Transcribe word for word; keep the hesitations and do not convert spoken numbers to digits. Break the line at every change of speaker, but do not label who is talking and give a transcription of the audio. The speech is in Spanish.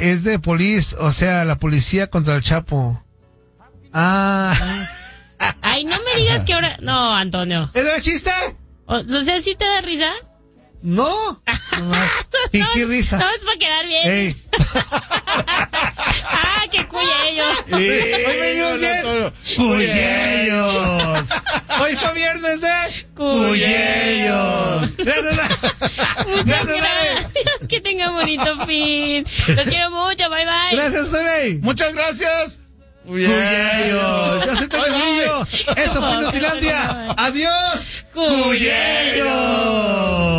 Eh, es de Police, o sea, la policía contra el Chapo. Ah.
Ay, no me digas que ahora... No, Antonio.
¿Es de chiste?
O, o sea, ¿sí te da risa?
No. ¿Y qué risa?
No, es para quedar bien.
Ey.
Ah, qué cuyello.
Sí, hoy venimos bien. Cuyellos. Hoy fue viernes de Cuyellos. Gracias.
Muchas gracias. gracias. Que tengan bonito fin. Los quiero mucho. Bye, bye.
Gracias, Soleil.
Muchas gracias.
Cuyellos. Ya se te olvidó. Esto fue Nutilandia. Adiós.
Cuyellos.